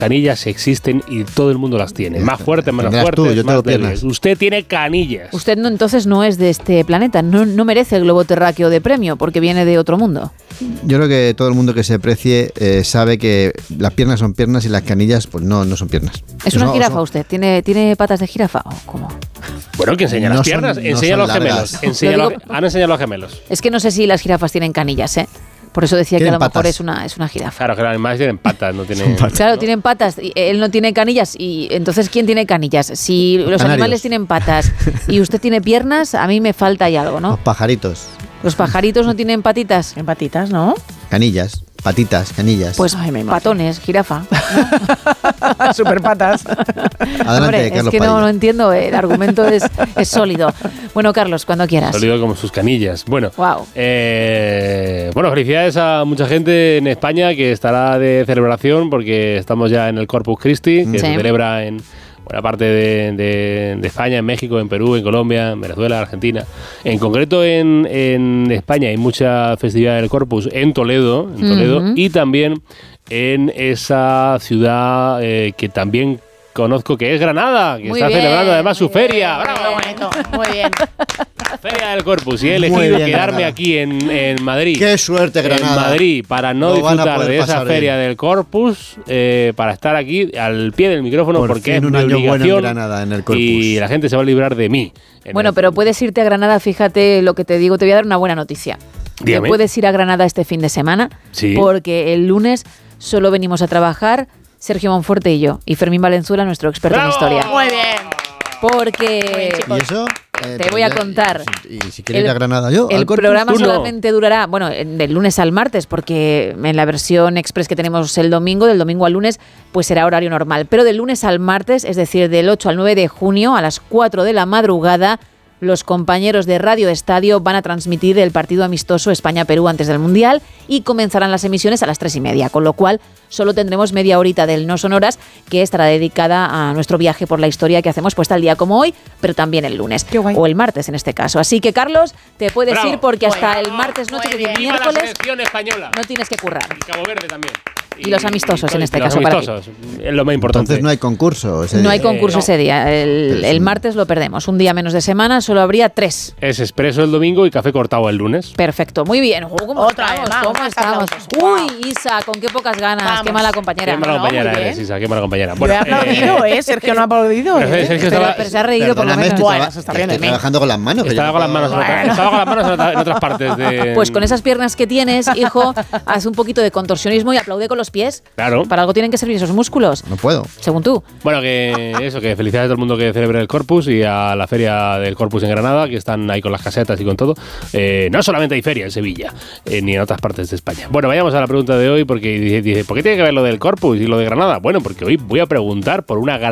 canillas existen y todo el mundo las tiene. Más fuertes, menos fuertes, yo más débiles. Usted tiene canillas. Usted entonces no es de este planeta, no merece el globo terráqueo de premio porque viene de otro mundo. Yo creo que todo el mundo que se precie sabe que las piernas son piernas y las canillas pues no son piernas. ¿Es una jirafa usted? ¿Tiene patas de jirafa o cómo? Bueno, que enseña las piernas, enseña los gemelos. Han enseñado los gemelos. Es que no sé si las jirafas tienen canillas, ¿eh? Por eso decía que a lo mejor es una jirafa. Claro, que los animales tienen patas, no tienen... Claro, tienen patas, y él no tiene canillas. Y entonces, ¿quién tiene canillas? Si los animales tienen patas y usted tiene piernas, a mí me falta ahí algo, ¿no? Los pajaritos. ¿Los pajaritos no tienen patitas? En patitas, ¿no? Canillas, patitas, canillas. Pues patones, jirafa. Super patas. Adelante, Hombre, Carlos es que no entiendo, el argumento es sólido. Bueno, Carlos, cuando quieras. Sólido como sus canillas. Bueno, wow. Bueno, felicidades a mucha gente en España que estará de celebración porque estamos ya en el Corpus Christi, que se celebra en buena parte de España, en México, en Perú, en Colombia, en Venezuela, Argentina. En concreto en España hay mucha festividad del Corpus en Toledo, y también en esa ciudad que también conozco, que es Granada, que está celebrando además su feria. ¡Bravo! Bonito, muy bien. La feria del Corpus. Y he elegido quedarme aquí en Madrid. ¡Qué suerte, Granada! En Madrid, para no disfrutar de esa feria del Corpus, para estar aquí al pie del micrófono, porque es mi obligación. En Granada, en el Corpus. Y la gente se va a librar de mí. Bueno, pero puedes irte a Granada, fíjate lo que te digo, te voy a dar una buena noticia. Dígame. Puedes ir a Granada este fin de semana, porque el lunes solo venimos a trabajar Sergio Monforte y yo, y Fermín Valenzuela, nuestro experto en historia. Muy bien. Porque... ¿Y eso? Te voy a contar. ¿Y si quieres ir a Granada yo? El programa solamente durará, bueno, del lunes al martes, porque en la versión express que tenemos el domingo, del domingo al lunes, pues será horario normal. Pero del lunes al martes, es decir, del 8 al 9 de junio, a las 4 de la madrugada, los compañeros de Radio Estadio van a transmitir el partido amistoso España-Perú antes del Mundial y comenzarán las emisiones a las 3:30, con lo cual solo tendremos media horita del No Sonoras, que estará dedicada a nuestro viaje por la historia que hacemos pues tal día como hoy, pero también el lunes o el martes en este caso. Así que, Carlos, te puedes ir porque hasta el martes noche y el miércoles no tienes que currar. Y Cabo Verde también. Y los amistosos en este los caso. Amistosos, es lo más importante. Entonces no hay concurso. No hay concurso ese día. El martes lo perdemos. Un día menos de semana, solo habría 3. Es expreso el domingo y café cortado el lunes. Perfecto, muy bien. ¿Cómo estamos? Uy, Isa, con qué pocas ganas. Vamos. Qué mala compañera. Qué mala compañera eres, Isa, qué mala compañera. Bueno, yo he aplaudido, Sergio no ha aplaudido. Pero se ha reído por lo menos. Bueno, eso está bien de mí. Trabajando con las manos. Estaba con las manos en otras partes de... Pues con esas piernas que tienes, hijo, haz un poquito de contorsionismo y aplaude con los pies. Claro. Para algo tienen que servir esos músculos. No puedo. Según tú. Bueno, que felicidades a todo el mundo que celebre el Corpus y a la feria del Corpus en Granada, que están ahí con las casetas y con todo. No solamente hay feria en Sevilla, ni en otras partes de España. Bueno, vayamos a la pregunta de hoy, porque dice, ¿por qué tiene que ver lo del Corpus y lo de Granada? Bueno, porque hoy voy a preguntar por una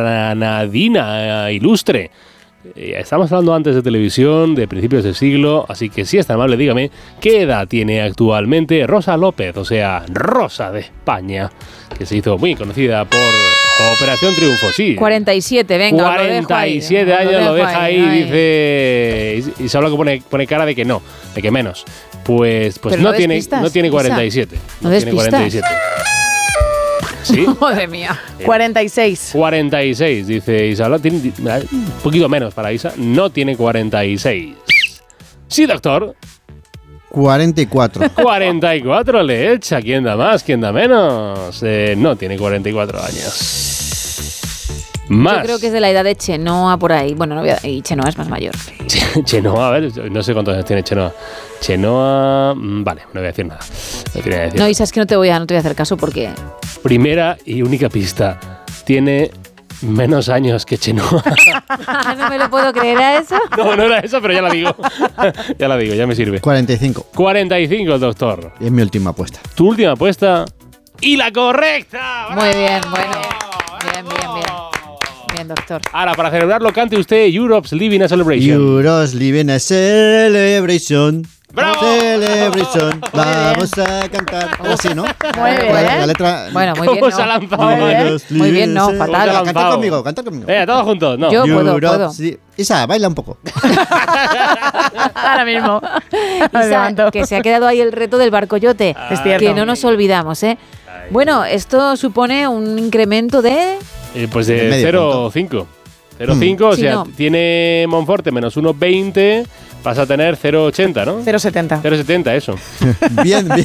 granadina ilustre. Estamos hablando antes de televisión, de principios del siglo, así que si es tan amable, dígame, ¿qué edad tiene actualmente Rosa López, o sea, Rosa de España, que se hizo muy conocida por Operación Triunfo? Sí. 47, venga, 47 años, lo deja ahí, dice, y solo que pone cara de que no, de que menos. Pues no tiene 47. No tiene 47. ¿Sí? Madre mía. 46. 46, dice Isa. Tiene un poquito menos para Isa. No tiene 46. Sí, doctor. 44. 44 le echa. ¿Quién da más? ¿Quién da menos? No tiene 44 años. Más. Yo creo que es de la edad de Chenoa por ahí. Bueno, y Chenoa es más mayor. Chenoa, a ver, no sé cuántos años tiene Chenoa. Chenoa, vale, no voy a decir nada. No, Isa, es que no te voy a hacer caso porque... Primera y única pista. Tiene menos años que Chenoa. No me lo puedo creer, ¿era eso? No era eso, pero ya la digo. Ya me sirve. 45. 45, doctor. Y es mi última apuesta. Tu última apuesta y la correcta. Muy bien, bueno. Bien, doctor. Ahora, para celebrarlo, cante usted Europe's Living a Celebration. Europe's Living a Celebration. ¡Bravo! Celebration. Vamos a cantar. Así, ¿no? Muy bien. La letra... Bueno, muy bien. ¿Cómo se ha lanzado? Muy bien, no, fatal. Cantad conmigo. Todos juntos, no. Yo puedo. Isa, baila un poco. Ahora mismo. Isa, que se ha quedado ahí el reto del barcoyote. Es cierto. Que no nos olvidamos, ¿eh? Bueno, esto supone un incremento de... Pues De de medio 0,5. 0,5, o Sí, sea, no. tiene Monforte menos 1,20, vas a tener 0,80, ¿no? 0,70. 0,70, eso. Bien, bien.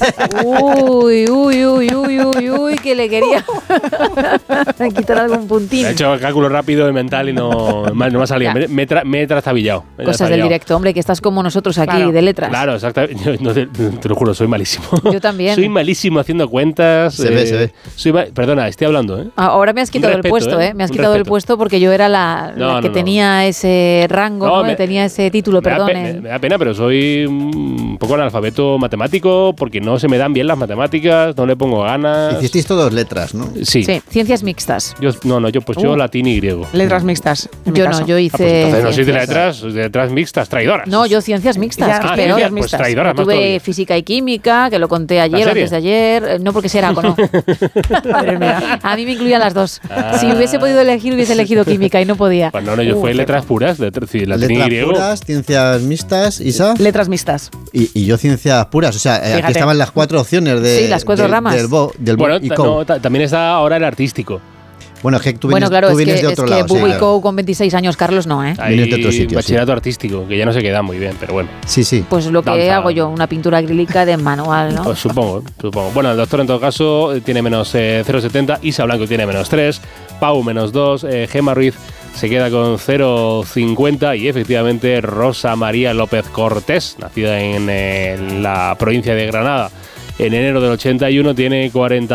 Uy, que le quería quitar algún puntín. He hecho cálculo rápido y mental y no me ha salido. Ya. Me he trastabillado. Cosas del directo, hombre, que estás como nosotros aquí, Claro. de letras. Claro, exactamente. Yo, no, te lo juro, soy malísimo. Yo también. Soy malísimo haciendo cuentas. Se ve. Perdona, estoy hablando, ¿eh? Ahora me has quitado respeto, el puesto, ¿eh? ¿eh? Me has Un quitado el respeto. puesto porque yo era la No, que no. tenía ese rango, No, ¿no? Que tenía ese título, Me da perdón. me da pena, pero soy un poco analfabeto matemático porque no se me dan bien las matemáticas, no le pongo ganas. Hicisteis todos letras, ¿no? Sí. Sí, ciencias mixtas. Yo latín y griego. Letras mixtas. en mi Yo caso. no, yo hice... Ah, pues entonces no soy de ciencias. letras mixtas, traidoras. No, yo ciencias mixtas, Ya, que es ah, peor. ciencias pues mixtas. traidoras más Tuve todavía. física y química, que lo conté ayer ¿En o serio? antes de ayer. No porque sea no. Madre mía. A mí me incluían las dos. Ah. Si hubiese podido elegir, hubiese elegido química y no podía. Pues no, yo fue letras puras, sí, latín y Letras griego. puras, ciencias mixtas, Isa. Letras mixtas. Y yo ciencias puras. O sea, aquí Fíjate. estaban las 4 opciones de. Sí, las 4 ramas. Del Bo Bueno, y Co. también está ahora el artístico. Bueno, es que tú Bueno, vienes, claro, tú es vienes que, de otro es lado. que sí, Bubu y claro. Co con 26 años, Carlos, no, ¿eh? Hay Viene de otro sitio, bachillerato artístico, que ya no se queda muy bien, pero bueno. Sí, sí. Pues lo que Danza. hago yo, una pintura acrílica de manual, ¿no? Pues supongo. Bueno, el doctor en todo caso tiene menos 0,70, Isa Blanco tiene menos 3, Pau menos 2, Gemma Ruiz se queda con 0,50 y efectivamente Rosa María López Cortés, nacida en la provincia de Granada en enero del 81, tiene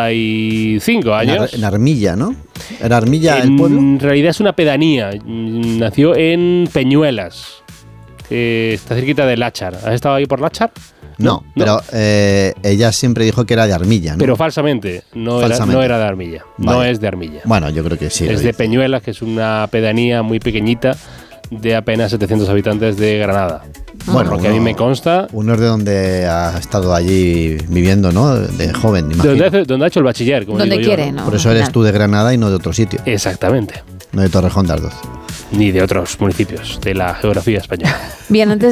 45 años. En Armilla, ¿no? ¿Era Armilla el pueblo? En realidad es una pedanía. Nació en Peñuelas. Está cerquita de Láchar. ¿Has estado ahí por Láchar? No, pero ella siempre dijo que era de Armilla, ¿no? Pero falsamente. No Falsamente. era de Armilla. No Vale. es de Armilla. Bueno, yo creo que sí. es lo de dice. Peñuelas, que es una pedanía muy pequeñita de apenas 700 habitantes de Granada. Bueno, Por lo que a mí uno- me consta. Uno es de donde ha estado allí viviendo, ¿no? De joven, imagino. Donde ha hecho el bachiller, como Donde digo yo, quiere, ¿no? ¿no? Por eso Al eres final. tú de Granada y no de otro sitio. Exactamente. No de Torrejón de Ardoz. Ni de otros municipios de la geografía española. Bien, antes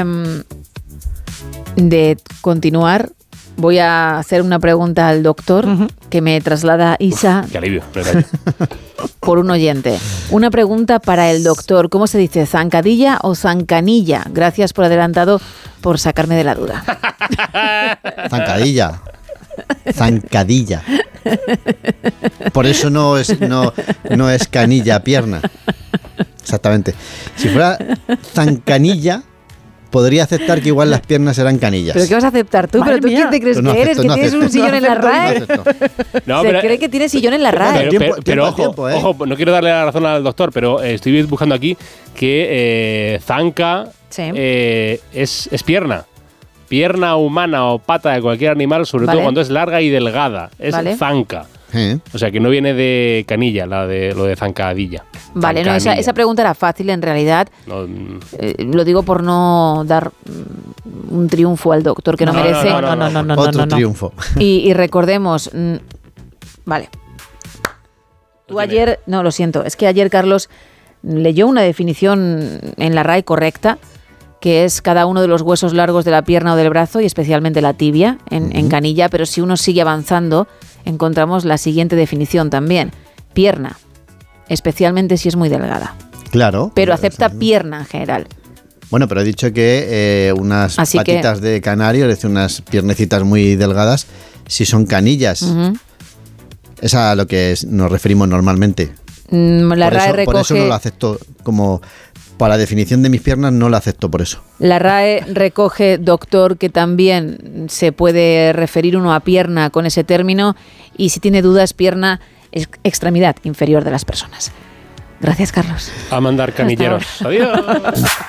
de continuar, voy a hacer una pregunta al doctor que me traslada Isa Qué alivio. no era yo. por un oyente. Una pregunta para el doctor. ¿Cómo se dice? ¿Zancadilla o zancanilla? Gracias por adelantado por sacarme de la duda. Zancadilla. Zancadilla. Por eso no es canilla, pierna. Exactamente. Si fuera zancanilla, podría aceptar que igual las piernas eran canillas. ¿Pero qué vas a aceptar tú? Madre ¿Pero tú mía. quién te crees Pero no que eres? acepto, ¿Que no tienes un acepto. sillón en la No RAE? acepto. No, Se pero- cree que tiene sillón en la RAE. Tiempo al ojo, tiempo, ¿eh? ojo, no quiero darle la razón al doctor, pero estoy buscando aquí que zanca Sí. es pierna. Pierna humana o pata de cualquier animal, sobre Vale. todo cuando es larga y delgada. Es Vale. zanca. ¿Eh? O sea que no viene de canilla, lo de zancadilla. Vale, no, Zancanilla. esa pregunta era fácil en realidad. No, Lo digo por no dar un triunfo al doctor que no, No, merece. no. Otro triunfo. Y recordemos, vale. Tú tiene. ayer, no, lo siento, es que ayer Carlos leyó una definición en la RAE correcta, que es cada uno de los huesos largos de la pierna o del brazo y especialmente la tibia en canilla, pero si uno sigue avanzando encontramos la siguiente definición también. Pierna, especialmente si es muy delgada, Claro. pero acepta pierna en general. Bueno, pero he dicho que unas Así que- patitas de canario, es decir, unas piernecitas muy delgadas, si son canillas. Ujú. Es a lo que nos referimos normalmente. La RAE Por eso no recoge... lo acepto como... Para la definición de mis piernas no la acepto por eso. La RAE recoge, doctor, que también se puede referir uno a pierna con ese término y si tiene dudas, pierna es extremidad inferior de las personas. Gracias, Carlos. a mandar camilleros. Adiós.